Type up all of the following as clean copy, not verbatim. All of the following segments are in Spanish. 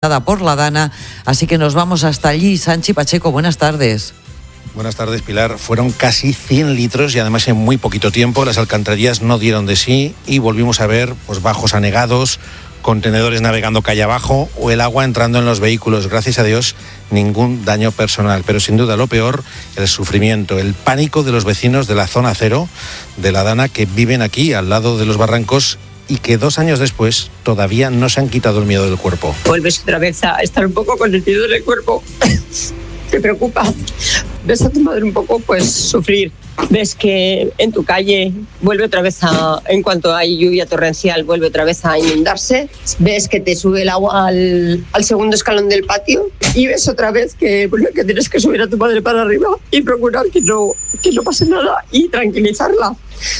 por la Dana, así que nos vamos hasta allí. Sanchi Pacheco, buenas tardes. Buenas tardes, Pilar. Fueron casi 100 litros y además en muy poquito tiempo. Las alcantarillas no dieron de sí y volvimos a ver bajos anegados, contenedores navegando calle abajo o el agua entrando en los vehículos. Gracias a Dios, ningún daño personal. Pero sin duda lo peor, el sufrimiento, el pánico de los vecinos de la zona cero de la Dana que viven aquí al lado de los barrancos y que 2 años después todavía no se han quitado el miedo del cuerpo. Vuelves otra vez a estar un poco con el miedo del cuerpo. Te preocupa. Ves a tu madre un poco sufrir. Ves que en tu calle vuelve otra vez en cuanto hay lluvia torrencial, vuelve otra vez a inundarse. Ves que te sube el agua al segundo escalón del patio y ves otra vez que tienes que subir a tu madre para arriba y procurar que no pase nada y tranquilizarla.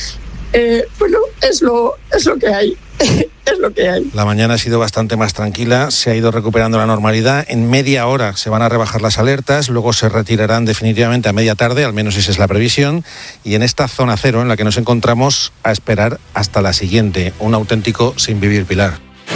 Es lo que hay. Es lo que hay. La mañana ha sido bastante más tranquila, se ha ido recuperando la normalidad. En media hora se van a rebajar las alertas, luego se retirarán definitivamente a media tarde, al menos esa es la previsión. Y en esta zona cero en la que nos encontramos, a esperar hasta la siguiente. Un auténtico sin vivir, Pilar.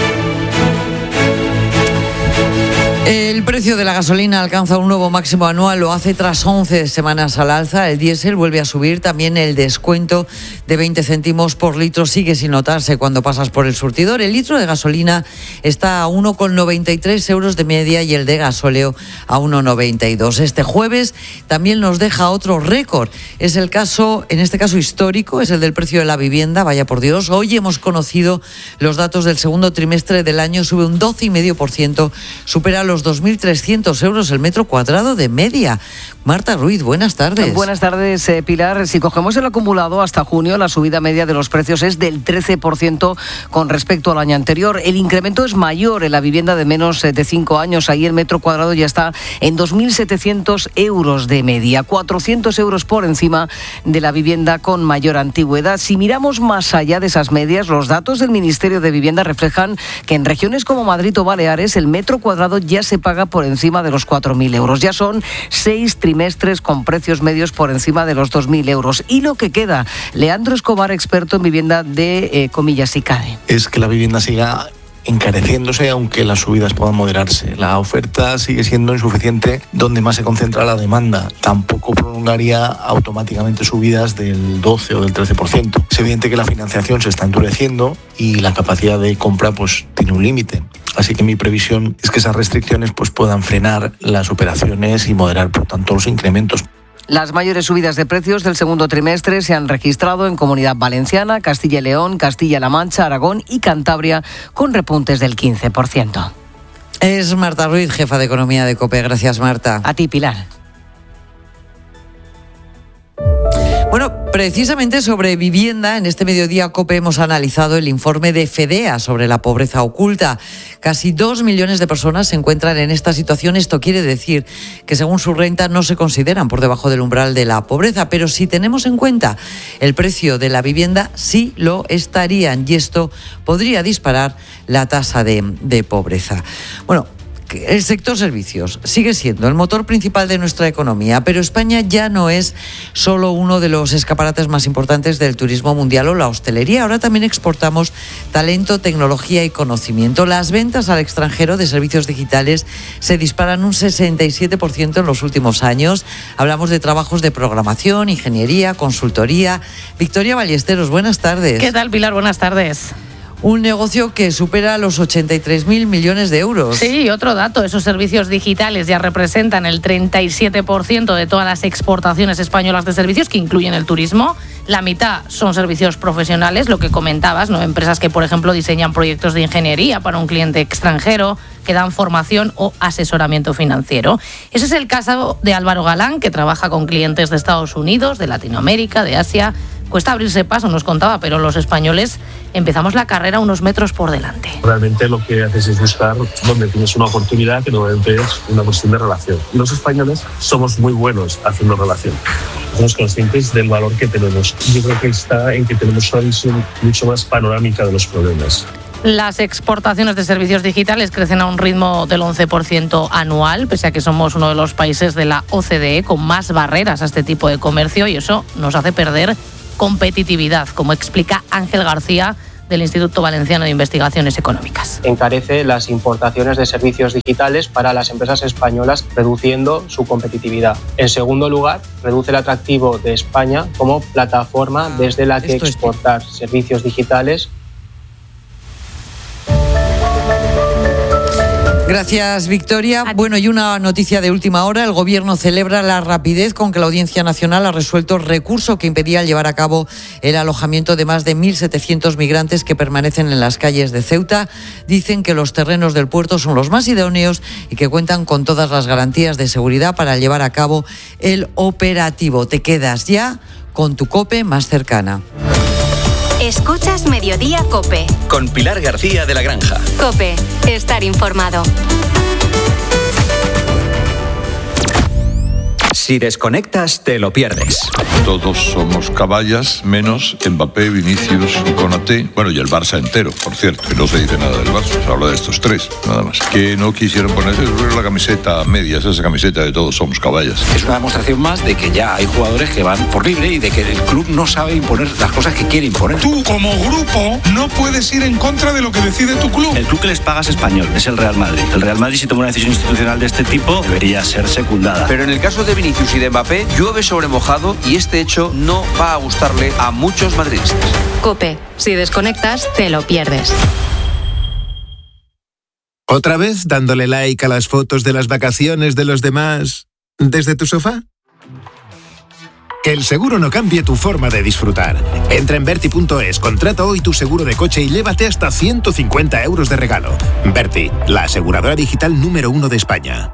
El precio de la gasolina alcanza un nuevo máximo anual, lo hace tras 11 semanas al alza. El diésel vuelve a subir, también el descuento de 20 céntimos por litro sigue sin notarse cuando pasas por el surtidor. El litro de gasolina está a 1,93 euros de media y el de gasóleo a 1,92. Este jueves también nos deja otro récord. Es el caso, en este caso histórico, es el del precio de la vivienda. Vaya por Dios, hoy hemos conocido los datos del segundo trimestre del año, sube un 12,5%, supera los 2.300 euros el metro cuadrado de media. Marta Ruiz, buenas tardes. Buenas tardes, Pilar. Si cogemos el acumulado hasta junio, la subida media de los precios es del 13% con respecto al año anterior. El incremento es mayor en la vivienda de menos de 5 años. Ahí el metro cuadrado ya está en 2.700 euros de media, 400 euros por encima de la vivienda con mayor antigüedad. Si miramos más allá de esas medias, los datos del Ministerio de Vivienda reflejan que en regiones como Madrid o Baleares el metro cuadrado ya se paga por encima de los 4.000 euros. Ya son 6 trimestres con precios medios por encima de los 2.000 euros. Y lo que queda, Leandro Escobar, experto en vivienda de Comillas y CADE. Es que la vivienda siga encareciéndose aunque las subidas puedan moderarse. La oferta sigue siendo insuficiente donde más se concentra la demanda. Tampoco prolongaría automáticamente subidas del 12 o del 13%. Es evidente que la financiación se está endureciendo y la capacidad de compra tiene un límite. Así que mi previsión es que esas restricciones puedan frenar las operaciones y moderar por tanto los incrementos. Las mayores subidas de precios del segundo trimestre se han registrado en Comunidad Valenciana, Castilla y León, Castilla-La Mancha, Aragón y Cantabria, con repuntes del 15%. Es Marta Ruiz, jefa de Economía de COPE. Gracias, Marta. A ti, Pilar. Bueno, precisamente sobre vivienda, en este mediodía COPE hemos analizado el informe de FEDEA sobre la pobreza oculta. Casi 2 millones de personas se encuentran en esta situación. Esto quiere decir que según su renta no se consideran por debajo del umbral de la pobreza, pero si tenemos en cuenta el precio de la vivienda, sí lo estarían y esto podría disparar la tasa de pobreza. Bueno, el sector servicios sigue siendo el motor principal de nuestra economía, pero España ya no es solo uno de los escaparates más importantes del turismo mundial o la hostelería. Ahora también exportamos talento, tecnología y conocimiento. Las ventas al extranjero de servicios digitales se disparan un 67% en los últimos años. Hablamos de trabajos de programación, ingeniería, consultoría. Victoria Ballesteros, buenas tardes. ¿Qué tal, Pilar? Buenas tardes. Un negocio que supera los 83.000 millones de euros. Sí, otro dato, esos servicios digitales ya representan el 37% de todas las exportaciones españolas de servicios, que incluyen el turismo. La mitad son servicios profesionales, lo que comentabas, ¿no? Empresas que, por ejemplo, diseñan proyectos de ingeniería para un cliente extranjero, que dan formación o asesoramiento financiero. Ese es el caso de Álvaro Galán, que trabaja con clientes de Estados Unidos, de Latinoamérica, de Asia. Cuesta abrirse paso, nos contaba, pero los españoles empezamos la carrera unos metros por delante. Realmente lo que haces es buscar donde tienes una oportunidad, que normalmente es una cuestión de relación. Los españoles somos muy buenos haciendo relación. Somos conscientes del valor que tenemos. Yo creo que está en que tenemos una visión mucho más panorámica de los problemas. Las exportaciones de servicios digitales crecen a un ritmo del 11% anual, pese a que somos uno de los países de la OCDE con más barreras a este tipo de comercio, y eso nos hace perder competitividad, como explica Ángel García, del Instituto Valenciano de Investigaciones Económicas. Encarece las importaciones de servicios digitales para las empresas españolas, reduciendo su competitividad. En segundo lugar, reduce el atractivo de España como plataforma desde la que exportar servicios digitales. Gracias, Victoria. Bueno, y una noticia de última hora. El Gobierno celebra la rapidez con que la Audiencia Nacional ha resuelto el recurso que impedía llevar a cabo el alojamiento de más de 1.700 migrantes que permanecen en las calles de Ceuta. Dicen que los terrenos del puerto son los más idóneos y que cuentan con todas las garantías de seguridad para llevar a cabo el operativo. Te quedas ya con tu COPE más cercana. Escuchas Mediodía COPE. Con Pilar García de la Granja. COPE. Estar informado. Si desconectas, te lo pierdes. Todos somos caballas, menos Mbappé, Vinicius y Konaté. Bueno, y el Barça entero, por cierto, que no se dice nada del Barça, se habla de estos tres, nada más. Que no quisieron ponerse la camiseta a medias, esa camiseta de todos somos caballas. Es una demostración más de que ya hay jugadores que van por libre y de que el club no sabe imponer las cosas que quiere imponer. Tú, como grupo, no puedes ir en contra de lo que decide tu club. El club que les paga es español, es el Real Madrid. El Real Madrid, si toma una decisión institucional de este tipo, debería ser secundada. Pero en el caso de Vinicius y de Mbappé, llueve sobre mojado y este hecho no va a gustarle a muchos madridistas. COPE. Si desconectas, te lo pierdes. ¿Otra vez dándole like a las fotos de las vacaciones de los demás desde tu sofá? Que el seguro no cambie tu forma de disfrutar. Entra en Verti.es, contrata hoy tu seguro de coche y llévate hasta 150 euros de regalo. Verti, la aseguradora digital número 1 de España.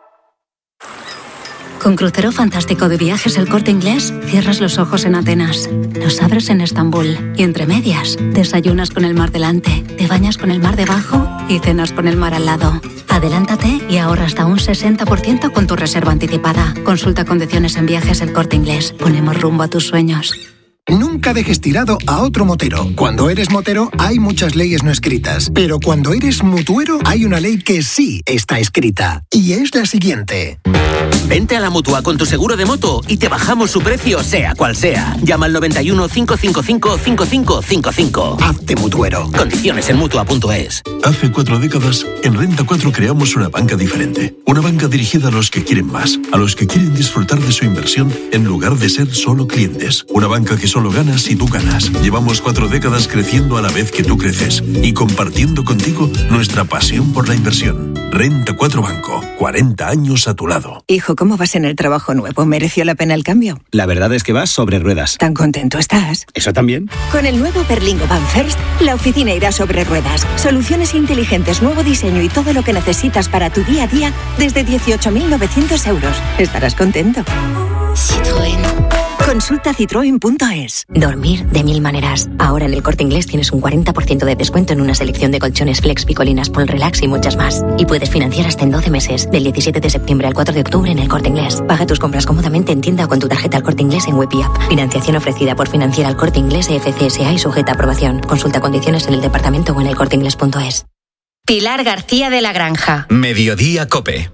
Con Crucero Fantástico de Viajes El Corte Inglés, cierras los ojos en Atenas, los abres en Estambul y entre medias, desayunas con el mar delante, te bañas con el mar debajo y cenas con el mar al lado. Adelántate y ahorra hasta un 60% con tu reserva anticipada. Consulta condiciones en Viajes El Corte Inglés. Ponemos rumbo a tus sueños. Nunca dejes tirado a otro motero. Cuando eres motero hay muchas leyes no escritas, pero cuando eres mutuero hay una ley que sí está escrita y es la siguiente. Vente a la Mutua con tu seguro de moto y te bajamos su precio sea cual sea. Llama al 91 555 5555. Hazte mutuero. Condiciones en Mutua.es. Hace 4 décadas, en Renta 4 creamos una banca diferente. Una banca dirigida a los que quieren más, a los que quieren disfrutar de su inversión en lugar de ser solo clientes. Una banca que solo ganas si tú ganas. Llevamos 4 décadas creciendo a la vez que tú creces y compartiendo contigo nuestra pasión por la inversión. Renta 4 Banco, 40 años a tu lado. Hijo, ¿cómo vas en el trabajo nuevo? ¿Mereció la pena el cambio? La verdad es que vas sobre ruedas. ¿Tan contento estás? ¿Eso también? Con el nuevo Berlingo Van First, la oficina irá sobre ruedas. Soluciones inteligentes, nuevo diseño y todo lo que necesitas para tu día a día desde 18.900 euros. Estarás contento. Citroën. Consulta citroen.es. Dormir de 1000 maneras. Ahora en El Corte Inglés tienes un 40% de descuento en una selección de colchones Flex, Picolinas, Pol Relax y muchas más. Y puedes financiar hasta en 12 meses, del 17 de septiembre al 4 de octubre en El Corte Inglés. Paga tus compras cómodamente en tienda o con tu tarjeta El Corte Inglés en web y app. Financiación ofrecida por Financiera El Corte Inglés FCSA y sujeta a aprobación. Consulta condiciones en el departamento o en elcorteinglés.es. Pilar García de la Granja. Mediodía COPE.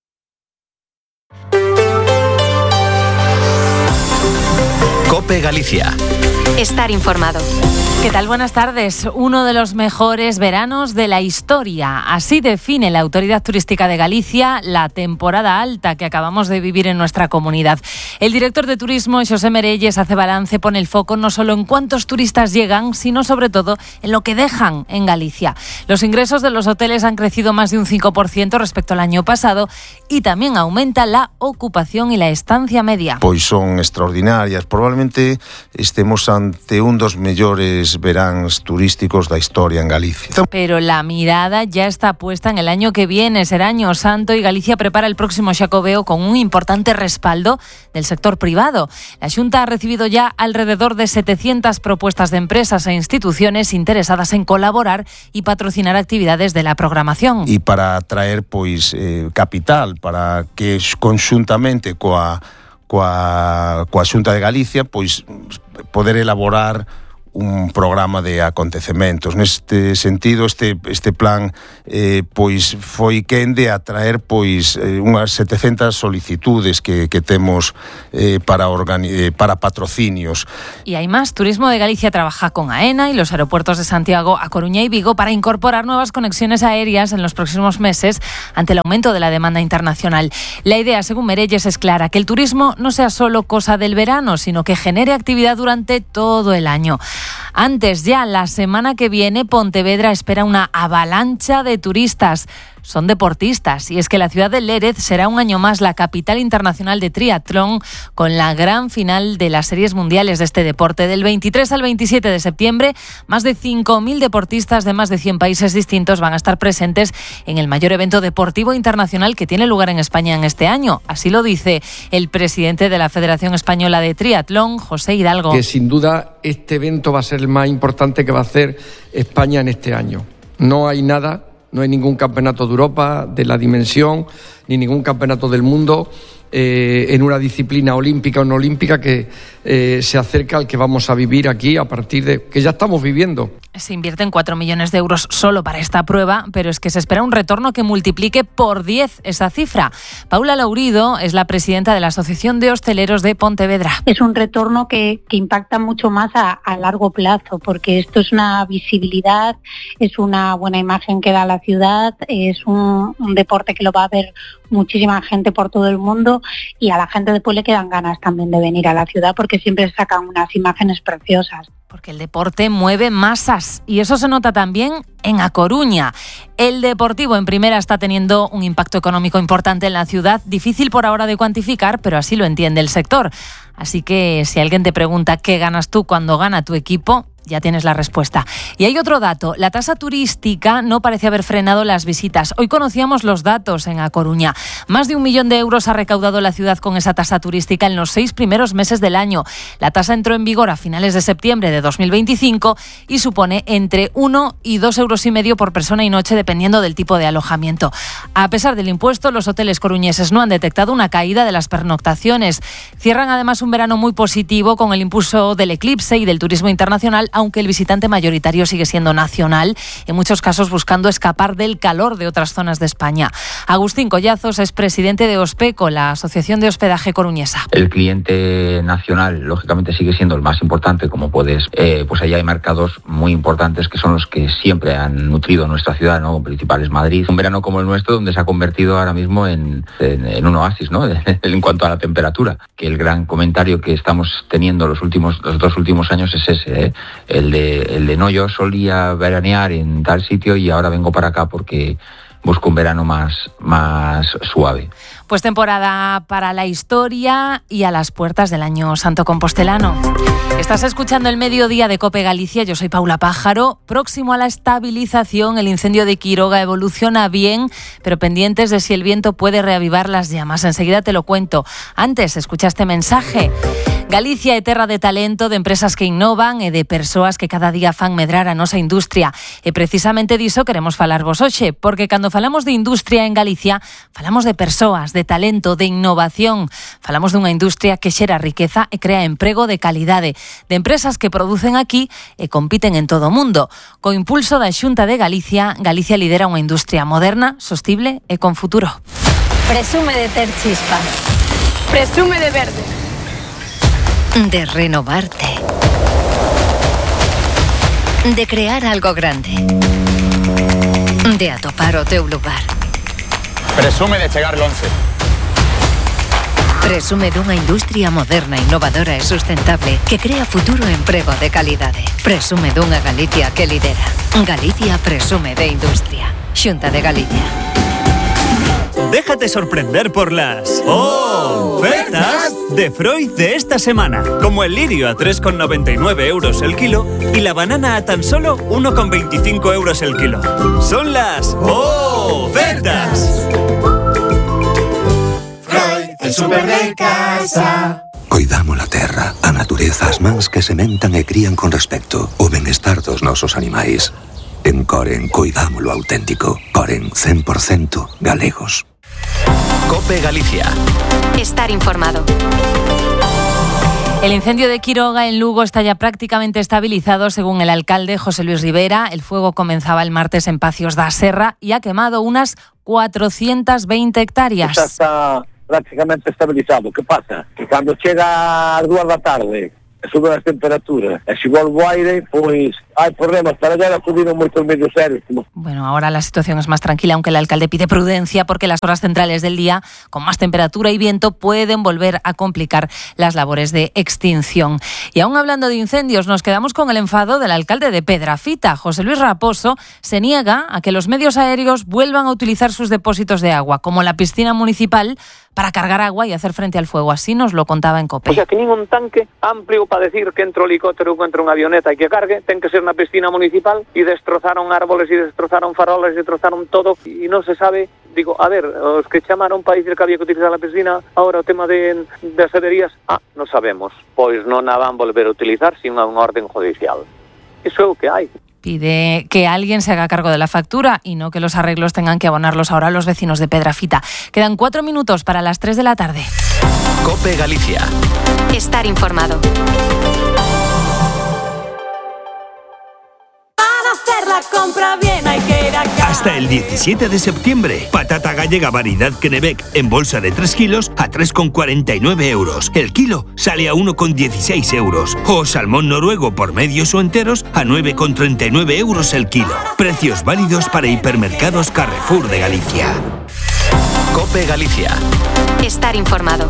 COPE Galicia. Estar informado. ¿Qué tal? Buenas tardes. Uno de los mejores veranos de la historia. Así define la Autoridad Turística de Galicia la temporada alta que acabamos de vivir en nuestra comunidad. El director de turismo, Xosé Merelles, hace balance, pone el foco no solo en cuántos turistas llegan, sino sobre todo en lo que dejan en Galicia. Los ingresos de los hoteles han crecido más de un 5% respecto al año pasado y también aumenta la ocupación y la estancia media. Pois son extraordinarias. Probablemente estemos ante un dos mellores veráns turísticos da historia en Galicia. Pero la mirada ya está puesta en el año que viene, será Año Santo, y Galicia prepara el próximo Xacobeo con un importante respaldo del sector privado. La Xunta ha recibido ya alrededor de 700 propuestas de empresas e instituciones interesadas en colaborar y patrocinar actividades de la programación. E para atraer capital, para que conxuntamente coa Xunta de Galicia poder elaborar un programa de acontecementos. Neste sentido, este plan pois foi quende a traer pois unhas 700 solicitudes que temos para patrocinios. Y hay más. Turismo de Galicia trabaja con AENA y los aeropuertos de Santiago, A Coruña y Vigo para incorporar nuevas conexiones aéreas en los próximos meses ante el aumento de la demanda internacional. La idea, según Merelles, es clara: que el turismo no sea solo cosa del verano, sino que genere actividad durante todo el año. Antes, ya la semana que viene, Pontevedra espera una avalancha de turistas. Son deportistas, y es que la ciudad de Lérez será un año más la capital internacional de triatlón, con la gran final de las series mundiales de este deporte. Del 23 al 27 de septiembre, más de 5.000 deportistas de más de 100 países distintos van a estar presentes en el mayor evento deportivo internacional que tiene lugar en España en este año. Así lo dice el presidente de la Federación Española de Triatlón, José Hidalgo. Que sin duda este evento va a ser el más importante que va a hacer España en este año. No hay ningún campeonato de Europa de la dimensión, ni ningún campeonato del mundo en una disciplina olímpica o no olímpica que se acerca al que vamos a vivir aquí a partir de que ya estamos viviendo. Se invierten 4 millones de euros solo para esta prueba, pero es que se espera un retorno que multiplique por 10 esa cifra. Paula Laurido es la presidenta de la Asociación de Hosteleros de Pontevedra. Es un retorno que impacta mucho más a largo plazo, porque esto es una visibilidad, es una buena imagen que da la ciudad, es un deporte que lo va a ver muchísima gente por todo el mundo, y a la gente después le quedan ganas también de venir a la ciudad porque siempre sacan unas imágenes preciosas. Porque el deporte mueve masas, y eso se nota también en A Coruña. El Deportivo en primera está teniendo un impacto económico importante en la ciudad, difícil por ahora de cuantificar, pero así lo entiende el sector. Así que si alguien te pregunta qué ganas tú cuando gana tu equipo, ya tienes la respuesta. Y hay otro dato: la tasa turística no parece haber frenado las visitas. Hoy conocíamos los datos en A Coruña. Más de 1 millón de euros ha recaudado la ciudad con esa tasa turística en los 6 primeros meses del año. La tasa entró en vigor a finales de septiembre de 2025 y supone entre 1 y 2,5 euros por persona y noche, dependiendo del tipo de alojamiento. A pesar del impuesto, los hoteles coruñeses no han detectado una caída de las pernoctaciones. Cierran además un verano muy positivo con el impulso del eclipse y del turismo internacional, aunque el visitante mayoritario sigue siendo nacional, en muchos casos buscando escapar del calor de otras zonas de España. Agustín Collazos es presidente de Hospeco, la Asociación de Hospedaje Coruñesa. El cliente nacional, lógicamente, sigue siendo el más importante, como puedes, pues allá hay mercados muy importantes que son los que siempre han nutrido nuestra ciudad, ¿no? Principal es Madrid. Un verano como el nuestro, donde se ha convertido ahora mismo en un oasis, ¿no? En cuanto a la temperatura. Que el gran comentario que estamos teniendo los 2 últimos años es ese, el de no, yo solía veranear en tal sitio y ahora vengo para acá porque busco un verano más suave. Pues temporada para la historia y a las puertas del Año Santo Compostelano. Estás escuchando el Mediodía de COPE Galicia, yo soy Paula Pájaro. Próximo a la estabilización, el incendio de Quiroga evoluciona bien, pero pendientes de si el viento puede reavivar las llamas. Enseguida te lo cuento. Antes, escucha este mensaje. Galicia é terra de talento, de empresas que innovan e de persoas que cada día fan medrar a nosa industria. E precisamente diso queremos falarvos hoxe, porque cando falamos de industria en Galicia, falamos de persoas, de talento, de innovación. Falamos dunha industria que xera riqueza e crea emprego de calidade, de empresas que producen aquí e compiten en todo o mundo. Co impulso da Xunta de Galicia, Galicia lidera unha industria moderna, sostible e con futuro. Presume de ter chispa. Presume de verde. De renovarte. De crear algo grande. De atopar o teu lugar. Presume de chegar lonxe. Presume dunha industria moderna, innovadora e sustentable que crea futuro e emprego de calidade. Presume dunha Galicia que lidera. Galicia presume de industria. Xunta de Galicia. Déjate sorprender por las ofertas de Freud de esta semana. Como el lirio a 3,99 euros el kilo y la banana a tan solo 1,25 euros el kilo. Son las ofertas. Freud, el super de casa. Coidamos a terra, a natureza, as mans que sementan e crían con respecto, o benestar dos nosos animais. En Coren, coidamos lo auténtico. Coren, 100% galegos. COPE Galicia. Estar informado. El incendio de Quiroga en Lugo está ya prácticamente estabilizado, según el alcalde José Luis Rivera. El fuego comenzaba el martes en Pacios da Serra y ha quemado unas 420 hectáreas. Xa está prácticamente estabilizado. Que pasa? Que cando chega as 2 da tarde suben as temperaturas e se volve o aire, pois hai problemas para allá, acudiron moitos medios serios. Bueno, ahora la situación es más tranquila, aunque el alcalde pide prudencia porque las horas centrales del día, con más temperatura y viento, pueden volver a complicar las labores de extinción. Y aún hablando de incendios, nos quedamos con el enfado del alcalde de Pedrafita. José Luis Raposo se niega a que los medios aéreos vuelvan a utilizar sus depósitos de agua, como la piscina municipal, para cargar agua y hacer frente al fuego. Así nos lo contaba en COPE. O sea, que nin un tanque amplio para decir que entra un helicóptero o entra unha avioneta e que cargue, ten que ser na piscina municipal, e destrozaron árboles e destrozaron farolas e destrozaron todo e non se sabe. Digo, a ver, os que chamaron para dicir que había que utilizar a piscina, ahora o tema de aceverías, non sabemos. Pois non a van volver a utilizar sin unha orden judicial. Iso é o que hai. Pide que alguien se haga cargo de la factura y no que los arreglos tengan que abonarlos ahora los vecinos de Pedrafita. Quedan 4 minutos para las 3 de la tarde. COPE Galicia. Estar informado. Para hacer la compra bien hay que ir a casa. Hasta el 17 de septiembre. Patata gallega variedad Kennebec en bolsa de 3 kilos a 3,49 euros. El kilo sale a 1,16 euros. O salmón noruego por medios o enteros a 9,39 euros el kilo. Precios válidos para hipermercados Carrefour de Galicia. COPE Galicia. Estar informado.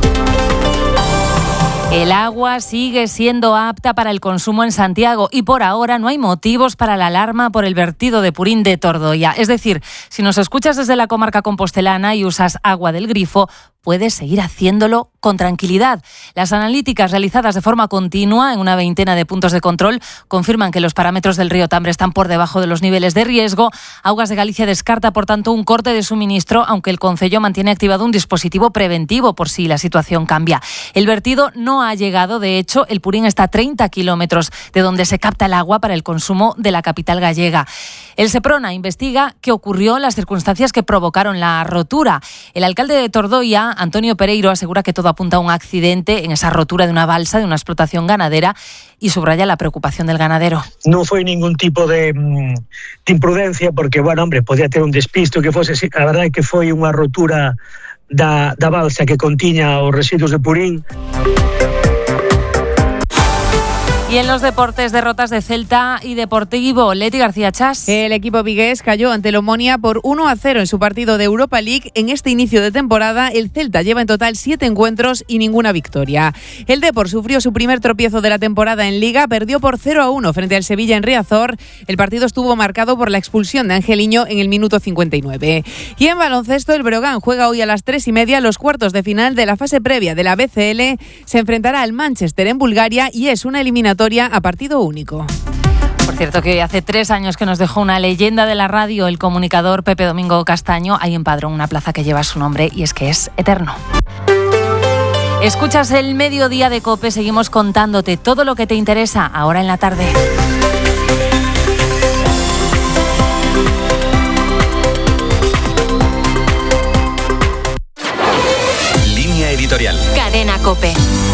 El agua sigue siendo apta para el consumo en Santiago y por ahora no hay motivos para la alarma por el vertido de purín de Tordoia. Es decir, si nos escuchas desde la comarca compostelana y usas agua del grifo, puedes seguir haciéndolo con tranquilidad. Las analíticas realizadas de forma continua en una veintena de puntos de control confirman que los parámetros del río Tambre están por debajo de los niveles de riesgo. Augas de Galicia descarta, por tanto, un corte de suministro, aunque el concello mantiene activado un dispositivo preventivo por si la situación cambia. El vertido no ha llegado, de hecho, el purín está a 30 kilómetros de donde se capta el agua para el consumo de la capital gallega. El Seprona investiga qué ocurrió, las circunstancias que provocaron la rotura. El alcalde de Tordoia, Antonio Pereiro, asegura que todo apunta a un accidente en esa rotura de una balsa de una explotación ganadera y subraya la preocupación del ganadero. Non foi ningún tipo de imprudencia porque, bueno, hombre, podía ter un despisto que fose, a verdade é que foi unha rotura da balsa que contiña os residuos de purín. Y en los deportes, derrotas de Celta y Deportivo. Leti García Chas. El equipo vigués cayó ante el Omonia por 1-0 en su partido de Europa League. En este inicio de temporada, el Celta lleva en total 7 encuentros y ninguna victoria. El Depor sufrió su primer tropiezo de la temporada en Liga, perdió por 0-1 frente al Sevilla en Riazor. El partido estuvo marcado por la expulsión de Angeliño en el minuto 59. Y en baloncesto, el Breogán juega hoy a las 3:30 los cuartos de final de la fase previa de la BCL. Se enfrentará al Manchester en Bulgaria y es una eliminatoria a partido único. Por cierto, que hace 3 años que nos dejó una leyenda de la radio, el comunicador Pepe Domingo Castaño. Hay en Padrón una plaza que lleva su nombre y es que es eterno. Escuchas el Mediodía de COPE, seguimos contándote todo lo que te interesa ahora en la tarde. Línea editorial. Cadena COPE.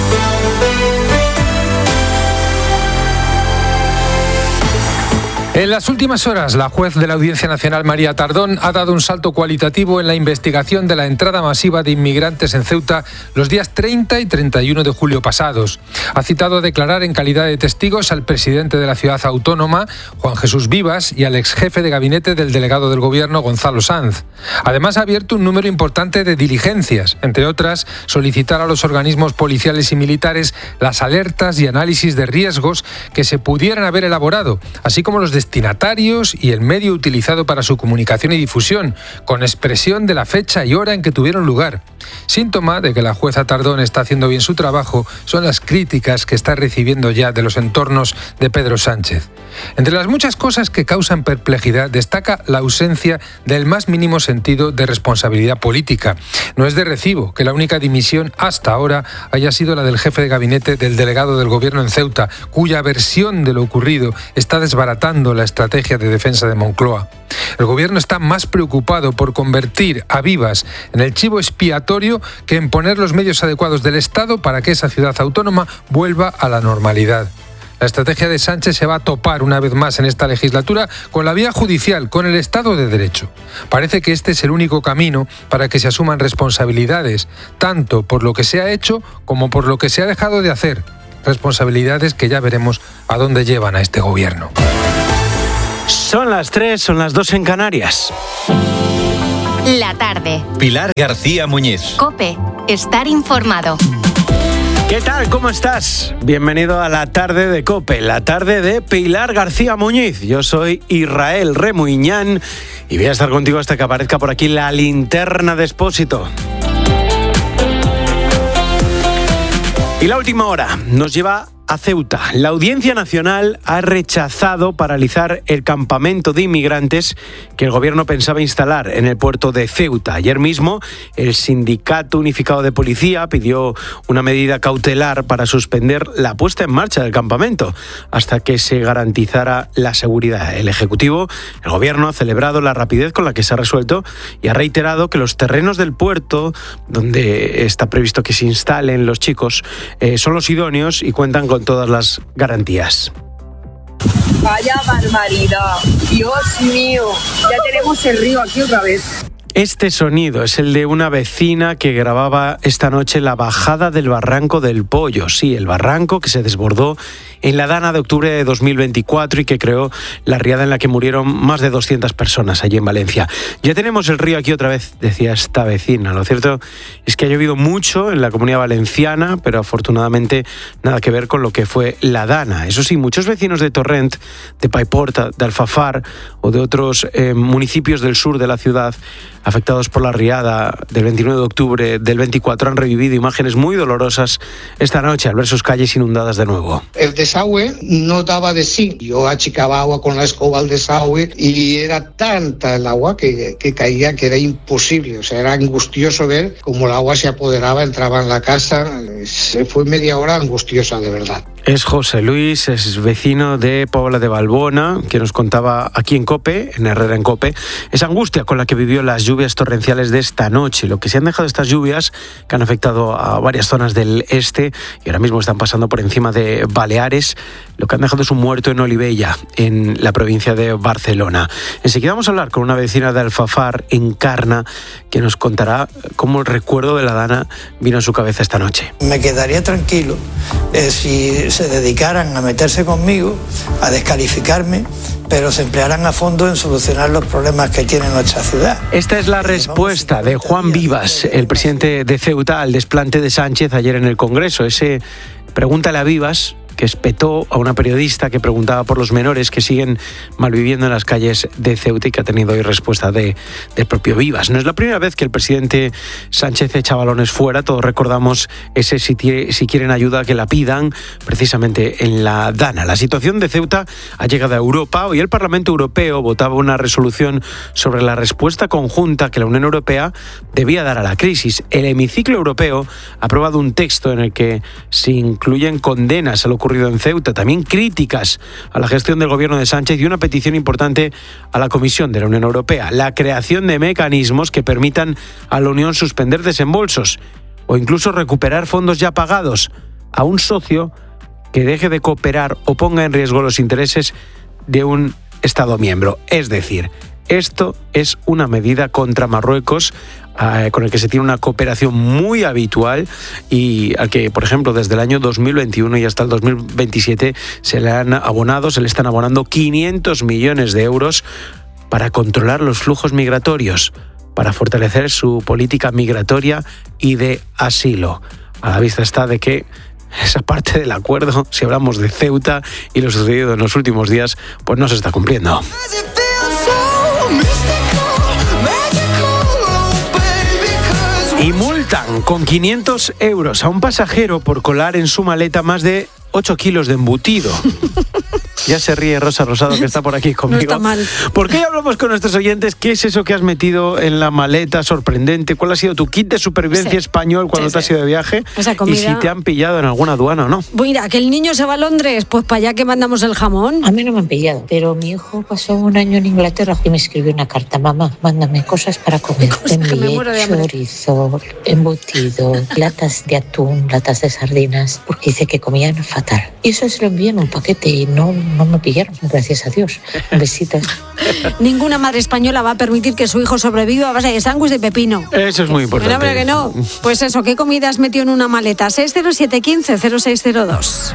En las últimas horas, la juez de la Audiencia Nacional, María Tardón, ha dado un salto cualitativo en la investigación de la entrada masiva de inmigrantes en Ceuta los días 30 y 31 de julio pasados. Ha citado a declarar en calidad de testigos al presidente de la ciudad autónoma, Juan Jesús Vivas, y al exjefe de gabinete del delegado del Gobierno, Gonzalo Sanz. Además, ha abierto un número importante de diligencias, entre otras, solicitar a los organismos policiales y militares las alertas y análisis de riesgos que se pudieran haber elaborado, así como los destinatarios y el medio utilizado para su comunicación y difusión, con expresión de la fecha y hora en que tuvieron lugar. Síntoma de que la jueza Tardón está haciendo bien su trabajo son las críticas que está recibiendo ya de los entornos de Pedro Sánchez. Entre las muchas cosas que causan perplejidad destaca la ausencia del más mínimo sentido de responsabilidad política. No es de recibo que la única dimisión hasta ahora haya sido la del jefe de gabinete del delegado del Gobierno en Ceuta, cuya versión de lo ocurrido está desbaratando la estrategia de defensa de Moncloa. El Gobierno está más preocupado por convertir a Vivas en el chivo expiatorio obligatorio que en poner los medios adecuados del Estado para que esa ciudad autónoma vuelva a la normalidad. La estrategia de Sánchez se va a topar una vez más en esta legislatura con la vía judicial, con el Estado de Derecho. Parece que este es el único camino para que se asuman responsabilidades, tanto por lo que se ha hecho como por lo que se ha dejado de hacer. Responsabilidades que ya veremos a dónde llevan a este gobierno. Son las 3, son las 2 en Canarias. La tarde. Pilar García Muñiz. COPE. Estar informado. ¿Qué tal? ¿Cómo estás? Bienvenido a la tarde de COPE, la tarde de Pilar García Muñiz. Yo soy Israel Remuñán y voy a estar contigo hasta que aparezca por aquí la linterna de Expósito. Y la última hora nos lleva a Ceuta. La Audiencia Nacional ha rechazado paralizar el campamento de inmigrantes que el gobierno pensaba instalar en el puerto de Ceuta. Ayer mismo, el Sindicato Unificado de Policía pidió una medida cautelar para suspender la puesta en marcha del campamento hasta que se garantizara la seguridad. El Ejecutivo, el gobierno, ha celebrado la rapidez con la que se ha resuelto y ha reiterado que los terrenos del puerto, donde está previsto que se instalen los chicos, son los idóneos y cuentan con todas las garantías. Vaya barbaridad, Dios mío, ya tenemos el río aquí otra vez. Este sonido es el de una vecina que grababa esta noche la bajada del Barranco del Pollo. Sí, el barranco que se desbordó en la dana de octubre de 2024 y que creó la riada en la que murieron más de 200 personas allí en Valencia. Ya tenemos el río aquí otra vez, decía esta vecina. Lo cierto es que ha llovido mucho en la Comunidad Valenciana, pero afortunadamente nada que ver con lo que fue la dana. Eso sí, muchos vecinos de Torrent, de Paiporta, de Alfafar o de otros municipios del sur de la ciudad afectados por la riada del 29 de octubre del 24 han revivido imágenes muy dolorosas esta noche al ver sus calles inundadas de nuevo. El desagüe no daba de sí. Yo achicaba agua con la escoba al desagüe y era tanta el agua que caía que era imposible. O sea, era angustioso ver cómo el agua se apoderaba, entraba en la casa. Fue media hora angustiosa, de verdad. Es José Luis, es vecino de Pobla de Valbona, que nos contaba aquí en COPE, en Herrera en COPE, esa angustia con la que vivió las lluvias torrenciales de esta noche. Lo que se han dejado estas lluvias, que han afectado a varias zonas del este y ahora mismo están pasando por encima de Baleares, lo que han dejado es un muerto en Olivella, en la provincia de Barcelona. Enseguida vamos a hablar con una vecina de Alfafar, en Carna, que nos contará cómo el recuerdo de la dana vino a su cabeza esta noche. Me quedaría tranquilo si se dedicaran a meterse conmigo, a descalificarme, pero se emplearan a fondo en solucionar los problemas que tiene nuestra ciudad. Esta es la respuesta de Juan Vivas, el presidente de Ceuta, al desplante de Sánchez ayer en el Congreso. Ese pregúntale a Vivas, que espetó a una periodista que preguntaba por los menores que siguen malviviendo en las calles de Ceuta y que ha tenido hoy respuesta del propio Vivas. No es la primera vez que el presidente Sánchez echa balones fuera. Todos recordamos ese si quieren ayuda que la pidan, precisamente en la dana. La situación de Ceuta ha llegado a Europa. Hoy el Parlamento Europeo votaba una resolución sobre la respuesta conjunta que la Unión Europea debía dar a la crisis. El hemiciclo europeo ha aprobado un texto en el que se incluyen condenas a lo ocurrido en Ceuta, también críticas a la gestión del gobierno de Sánchez y una petición importante a la Comisión de la Unión Europea: la creación de mecanismos que permitan a la Unión suspender desembolsos o incluso recuperar fondos ya pagados a un socio que deje de cooperar o ponga en riesgo los intereses de un Estado miembro. Es decir, esto es una medida contra Marruecos con el que se tiene una cooperación muy habitual y al que, por ejemplo, desde el año 2021 y hasta el 2027 se le están abonando 500 millones de euros para controlar los flujos migratorios, para fortalecer su política migratoria y de asilo. A la vista está de que esa parte del acuerdo, si hablamos de Ceuta y lo sucedido en los últimos días, pues no se está cumpliendo. Y multan con 500 euros a un pasajero por colar en su maleta más de 8 kilos de embutido. Ya se ríe Rosa Rosado, que está por aquí conmigo. No está mal. ¿Por qué hablamos con nuestros oyentes? ¿Qué es eso que has metido en la maleta sorprendente? ¿Cuál ha sido tu kit de supervivencia español cuando te has ido de viaje? Esa comida. Y si te han pillado en alguna aduana o no. Mira, que el niño se va a Londres, pues para allá que mandamos el jamón. A mí no me han pillado, pero mi hijo pasó un año en Inglaterra y me escribió una carta: mamá, mándame cosas para comer. Te envié chorizo, embutido, latas de atún, latas de sardinas, porque dice que comían fatal. Y eso se lo envié en un paquete y no me pillaron, gracias a Dios. Besitos. Ninguna madre española va a permitir que su hijo sobreviva a base de sándwich de pepino. Eso es muy importante. Pero que no. Pues eso, ¿qué comida has metido en una maleta? 60715-0602.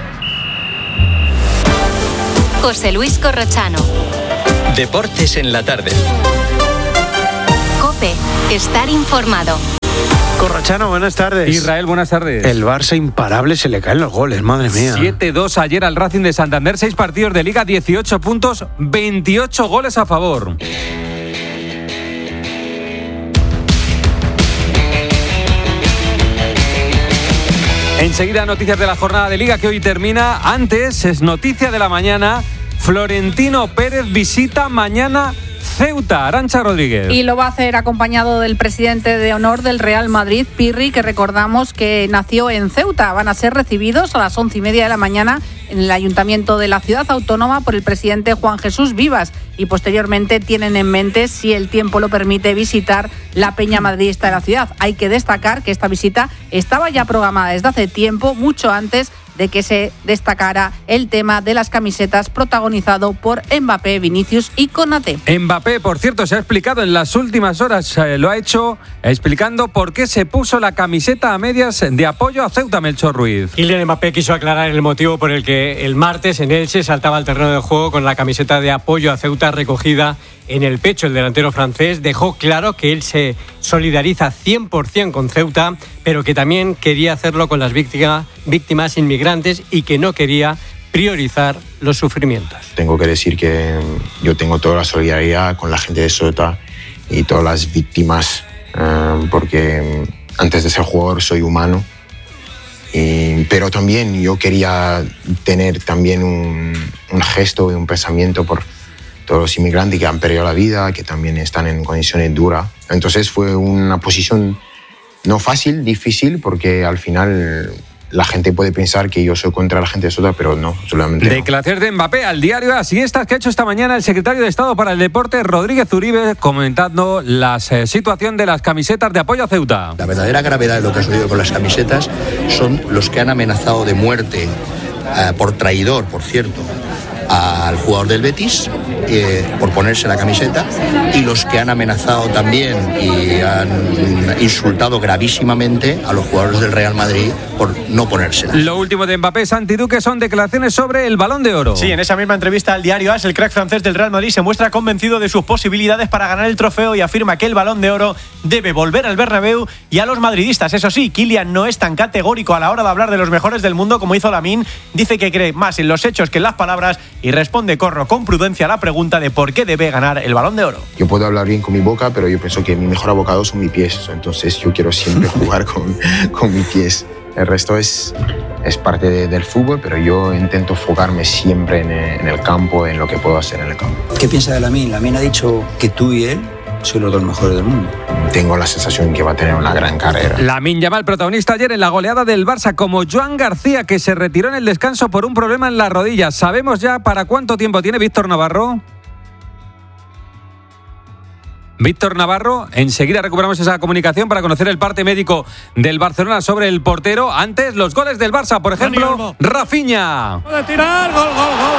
José Luis Corrochano. Deportes en la tarde. COPE. Estar informado. Corrochano, buenas tardes. Israel, buenas tardes. El Barça imparable, se le caen los goles, madre mía. 7-2 ayer al Racing de Santander, 6 partidos de Liga, 18 puntos, 28 goles a favor. Enseguida noticias de la jornada de Liga que hoy termina. Antes es noticia de la mañana. Florentino Pérez visita mañana Ceuta. Arantxa Rodríguez. Y lo va a hacer acompañado del presidente de honor del Real Madrid, Pirri, que recordamos que nació en Ceuta. Van a ser recibidos a las 11:30 de la mañana en el Ayuntamiento de la Ciudad Autónoma por el presidente Juan Jesús Vivas, y posteriormente tienen en mente, si el tiempo lo permite, visitar la Peña Madridista de la ciudad. Hay que destacar que esta visita estaba ya programada desde hace tiempo, mucho antes de que se destacara el tema de las camisetas protagonizado por Mbappé, Vinicius y Konaté. Mbappé, por cierto, se ha explicado en las últimas horas, lo ha hecho explicando por qué se puso la camiseta a medias de apoyo a Ceuta. Melchor Ruiz. Kylian Mbappé quiso aclarar el motivo por el que el martes en Elche saltaba al terreno de juego con la camiseta de apoyo a Ceuta recogida en el pecho. El delantero francés dejó claro que él se solidariza 100% con Ceuta, pero que también quería hacerlo con las víctimas inmigrantes y que no quería priorizar los sufrimientos. Tengo que decir que yo tengo toda la solidaridad con la gente de Ceuta y todas las víctimas, porque antes de ser jugador soy humano, pero también yo quería tener también un gesto y un pensamiento por todos los inmigrantes que han perdido la vida, que también están en condiciones duras. Entonces fue una posición no fácil, difícil, porque al final la gente puede pensar que yo soy contra la gente de Ceuta, pero no, solamente Declaraciones de Mbappé al diario AS, y estas que ha hecho esta mañana el secretario de Estado para el Deporte, Rodríguez Uribe, comentando la situación de las camisetas de apoyo a Ceuta. La verdadera gravedad de lo que ha sucedido con las camisetas son los que han amenazado de muerte, por traidor, por cierto, al jugador del Betis por ponerse la camiseta, y los que han amenazado también y han insultado gravísimamente a los jugadores del Real Madrid por no ponérsela. Lo último de Mbappé, Santi Duque, son declaraciones sobre el Balón de Oro. Sí, en esa misma entrevista al diario AS, el crack francés del Real Madrid se muestra convencido de sus posibilidades para ganar el trofeo y afirma que el Balón de Oro debe volver al Bernabéu y a los madridistas. Eso sí, Kylian no es tan categórico a la hora de hablar de los mejores del mundo como hizo Lamine. Dice que cree más en los hechos que en las palabras y responde con prudencia a la pregunta de por qué debe ganar el Balón de Oro. Yo puedo hablar bien con mi boca, pero yo pienso que mi mejor abocado son mis pies, entonces yo quiero siempre jugar con mis pies. El resto es parte del fútbol, pero yo intento enfocarme siempre en el campo, en lo que puedo hacer en el campo. ¿Qué piensa de Lamine? Lamine ha dicho que tú y él sois los dos mejores del mundo. Tengo la sensación que va a tener una gran carrera. Lamine Yamal, protagonista ayer en la goleada del Barça, como Joan García, que se retiró en el descanso por un problema en la rodilla. ¿Sabemos ya para cuánto tiempo tiene Víctor Navarro? Víctor Navarro, enseguida recuperamos esa comunicación para conocer el parte médico del Barcelona sobre el portero. Antes, los goles del Barça, por ejemplo, Rafinha. Puede tirar, gol.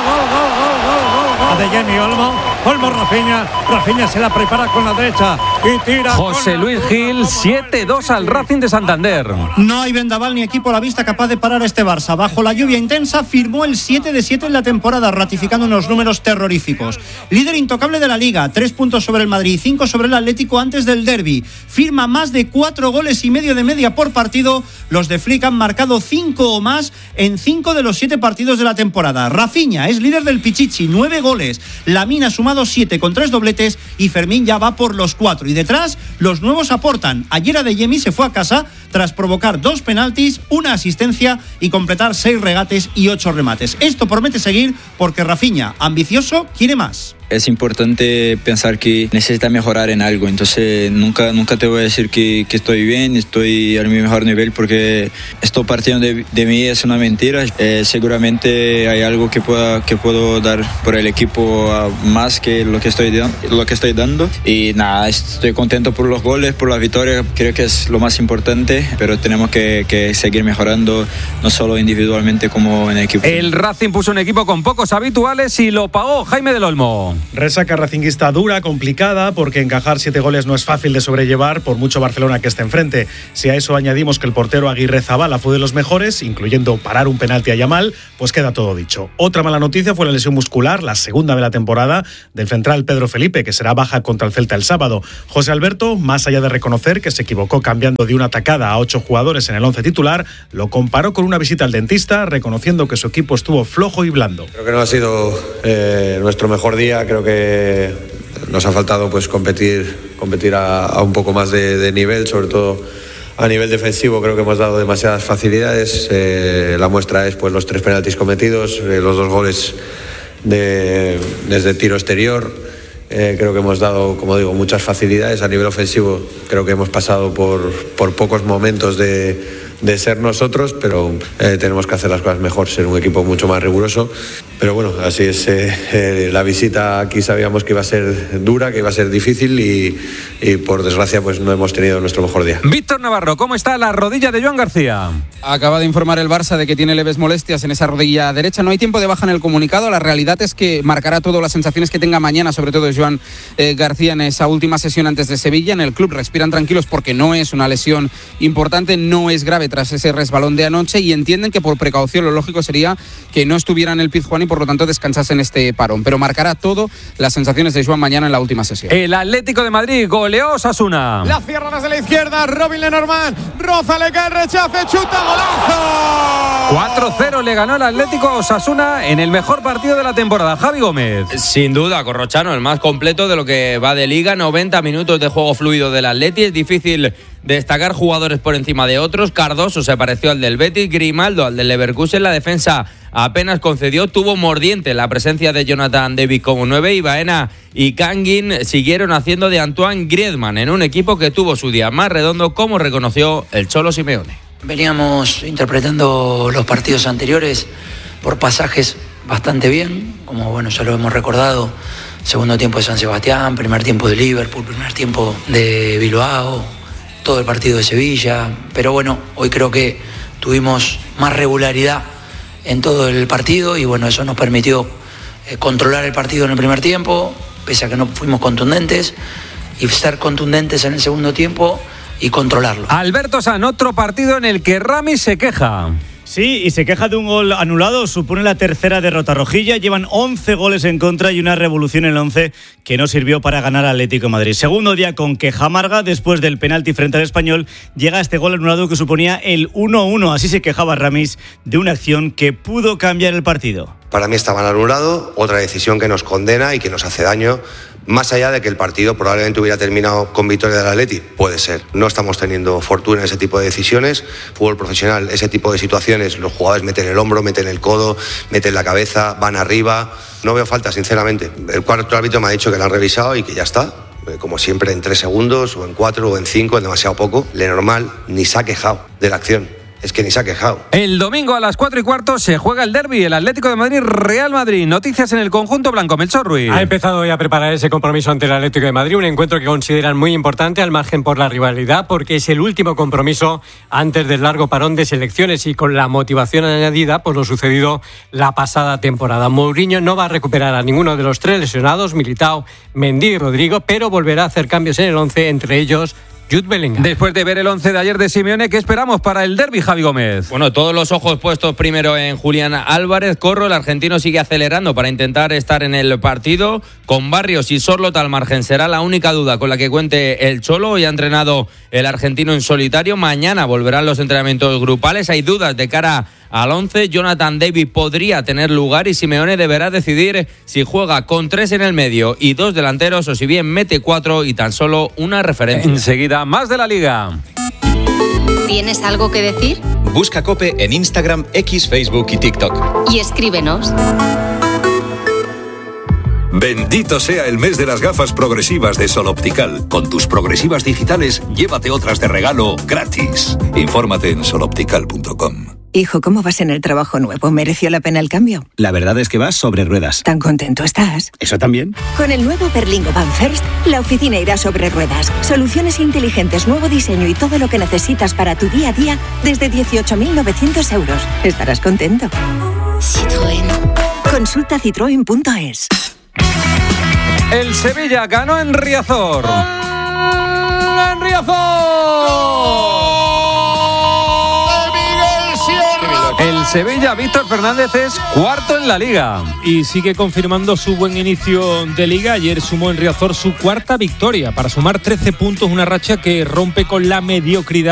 De Jenny Olmo, Rafinha se la prepara con la derecha y tira. José Luis Gil, 7-2 al Racing de Santander. No hay vendaval ni equipo a la vista capaz de parar a este Barça. Bajo la lluvia intensa firmó el 7-7 en la temporada, ratificando unos números terroríficos. Líder intocable de la Liga, 3 puntos sobre el Madrid, 5 sobre el Atlético antes del derbi. Firma más de 4 goles y medio de media por partido. Los de Flick han marcado 5 o más en 5 de los 7 partidos de la temporada. Rafinha es líder del Pichichi, 9 goles. Lamine ha sumado 7 con 3 dobletes y Fermín ya va por los 4. Y detrás, los nuevos aportan. Ayer Adeyemi se fue a casa tras provocar 2 penaltis, 1 asistencia y completar 6 regates y 8 remates. Esto promete seguir porque Rafinha, ambicioso, quiere más. Es importante pensar que necesita mejorar en algo, entonces nunca te voy a decir que estoy bien, estoy a mi mejor nivel, porque esto partiendo de mí es una mentira. Seguramente hay algo que puedo dar por el equipo más que lo que estoy dando, y nada, estoy contento por los goles, por la victoria, creo que es lo más importante, pero tenemos que seguir mejorando, no solo individualmente como en equipo. El Racing puso un equipo con pocos habituales y lo pagó Jaime del Olmo. Resaca racinguista dura, complicada, porque encajar 7 goles no es fácil de sobrellevar por mucho Barcelona que esté enfrente. Si a eso añadimos que el portero Aguirre Zabala fue de los mejores, incluyendo parar un penalti a Yamal, pues queda todo dicho. Otra mala noticia fue la lesión muscular, la segunda de la temporada, del central Pedro Felipe, que será baja contra el Celta el sábado. José Alberto, más allá de reconocer que se equivocó cambiando de una tacada a 8 jugadores en el 11 titular, lo comparó con una visita al dentista, reconociendo que su equipo estuvo flojo y blando. Creo que no ha sido nuestro mejor día. Creo que nos ha faltado pues competir a un poco más de nivel, sobre todo a nivel defensivo. Creo que hemos dado demasiadas facilidades. La muestra es pues los 3 penaltis cometidos, los 2 goles desde tiro exterior. Creo que hemos dado, como digo, muchas facilidades. A nivel ofensivo creo que hemos pasado por pocos momentos de ser nosotros, pero tenemos que hacer las cosas mejor, ser un equipo mucho más riguroso. Pero bueno, así es. La visita aquí sabíamos que iba a ser dura, que iba a ser difícil y por desgracia pues no hemos tenido nuestro mejor día. Víctor Navarro, ¿cómo está la rodilla de Joan García? Acaba de informar el Barça de que tiene leves molestias en esa rodilla derecha. No hay tiempo de baja en el comunicado. La realidad es que marcará todo las sensaciones que tenga mañana, sobre todo Joan García, en esa última sesión antes de Sevilla. En el club respiran tranquilos porque no es una lesión importante, no es grave tras ese resbalón de anoche, y entienden que por precaución lo lógico sería que no estuviera en el Pizjuán y por lo tanto descansase en este parón, pero marcará todo las sensaciones de Joan mañana en la última sesión. El Atlético de Madrid goleó Osasuna. La cierra desde la izquierda, Robin Lenormand, roza, le cae el rechace, chuta, golazo. 4-0 le ganó el Atlético a Osasuna en el mejor partido de la temporada. Javi Gómez. Sin duda, Corrochano, el más completo de lo que va de liga, 90 minutos de juego fluido del Atleti. Es difícil destacar jugadores por encima de otros. Cardoso se pareció al del Betis, Grimaldo al del Leverkusen. La defensa apenas concedió, tuvo mordiente la presencia de Jonathan David como 9, y Baena y Kangin siguieron haciendo de Antoine Griezmann en un equipo que tuvo su día más redondo, como reconoció el Cholo Simeone. Veníamos interpretando los partidos anteriores por pasajes bastante bien, como bueno, ya lo hemos recordado, segundo tiempo de San Sebastián, primer tiempo de Liverpool, primer tiempo de Bilbao, todo el partido de Sevilla, pero bueno, hoy creo que tuvimos más regularidad en todo el partido y bueno, eso nos permitió controlar el partido en el primer tiempo, pese a que no fuimos contundentes, y ser contundentes en el segundo tiempo y controlarlo. Alberto San, otro partido en el que Ramis se queja. Sí, y se queja de un gol anulado, supone la tercera derrota rojilla, llevan 11 goles en contra y una revolución en el 11 que no sirvió para ganar al Atlético de Madrid. Segundo día con queja amarga, después del penalti frente al Español, llega este gol anulado que suponía el 1-1, así se quejaba Ramis de una acción que pudo cambiar el partido. Para mí está mal anulado, otra decisión que nos condena y que nos hace daño. Más allá de que el partido probablemente hubiera terminado con victoria del Atleti, puede ser. No estamos teniendo fortuna en ese tipo de decisiones. Fútbol profesional, ese tipo de situaciones, los jugadores meten el hombro, meten el codo, meten la cabeza, van arriba. No veo falta, sinceramente. El cuarto árbitro me ha dicho que lo han revisado y que ya está. Como siempre, en 3 segundos, o en 4, o en 5, es demasiado poco. Lenormand ni se ha quejado de la acción. Es que ni se ha quejado. El domingo a las 4:15 se juega el derbi, el Atlético de Madrid-Real Madrid. Noticias en el conjunto blanco, Melchor Ruiz. Ha empezado ya a preparar ese compromiso ante el Atlético de Madrid, un encuentro que consideran muy importante al margen por la rivalidad, porque es el último compromiso antes del largo parón de selecciones y con la motivación añadida por lo sucedido la pasada temporada. Mourinho no va a recuperar a ninguno de los 3 lesionados, Militao, Mendy y Rodrigo, pero volverá a hacer cambios en el 11, entre ellos Jude Bellingham. Después de ver el 11 de ayer de Simeone, ¿qué esperamos para el derbi, Javi Gómez? Bueno, todos los ojos puestos primero en Julián Álvarez. El argentino sigue acelerando para intentar estar en el partido. Con Barrios y Sorloth al margen será la única duda con la que cuente el Cholo. Hoy ha entrenado el argentino en solitario. Mañana volverán los entrenamientos grupales. Hay dudas de cara al 11. Jonathan David podría tener lugar y Simeone deberá decidir si juega con 3 en el medio y 2 delanteros o si bien mete 4 y tan solo una referencia. Enseguida, más de la Liga. ¿Tienes algo que decir? Busca COPE en Instagram, X, Facebook y TikTok. Y escríbenos. Bendito sea el mes de las gafas progresivas de Sol Optical. Con tus progresivas digitales, llévate otras de regalo gratis. Infórmate en soloptical.com. Hijo, ¿cómo vas en el trabajo nuevo? ¿Mereció la pena el cambio? La verdad es que vas sobre ruedas. ¿Tan contento estás? ¿Eso también? Con el nuevo Berlingo Van First, la oficina irá sobre ruedas. Soluciones inteligentes, nuevo diseño y todo lo que necesitas para tu día a día desde 18.900 euros. Estarás contento. Citroën. Consulta citroen.es. El Sevilla ganó en Riazor. ¡En Riazor! El Sevilla, Víctor Fernández, es cuarto en la Liga. Y sigue confirmando su buen inicio de Liga. Ayer sumó en Riazor su cuarta victoria para sumar 13 puntos, una racha que rompe con la mediocridad